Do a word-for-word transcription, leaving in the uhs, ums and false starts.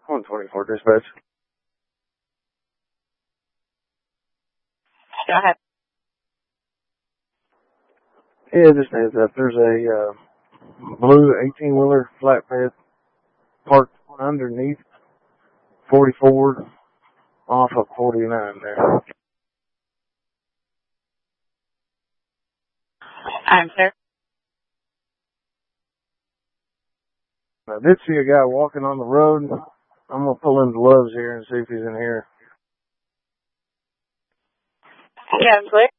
one twenty-four dispatch. Go ahead. Yeah, just heads up. There's a uh, blue eighteen-wheeler flatbed parked underneath forty-four off of forty-nine there. I'm sir. I did see a guy walking on the road. I'm going to pull in the gloves here and see if he's in here. Yeah, I'm clear.